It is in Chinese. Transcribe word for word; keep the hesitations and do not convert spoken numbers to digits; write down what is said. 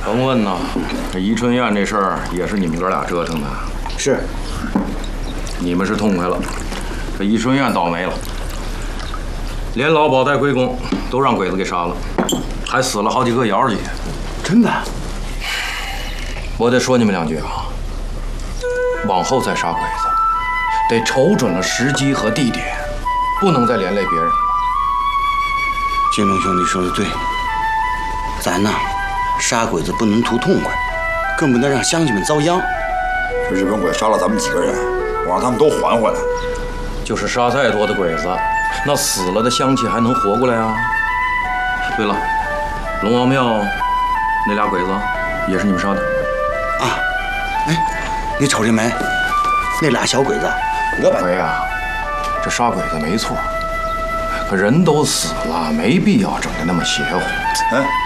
甭问呐，这宜春院这事儿也是你们哥俩折腾的。 是， 你们是痛快了，这宜春院倒霉了，连老鸨带龟公都让鬼子给杀了，还死了好几个姚姐。 真的？ 我得说你们两句啊，往后再杀鬼子，得瞅准了时机和地点，不能再连累别人了。 金龙兄弟说的对，咱呐，杀鬼子不能图痛快，更不能让乡亲们遭殃。 这日本鬼杀了咱们几个人，我让他们都还回来。 就是杀再多的鬼子，那死了的乡亲还能活过来啊？对了，龙王庙那俩鬼子也是你们杀的啊？哎，你瞅见没？那俩小鬼子， 我把呀，这杀鬼子没错，可人都死了，没必要整得那么邪乎。 哎。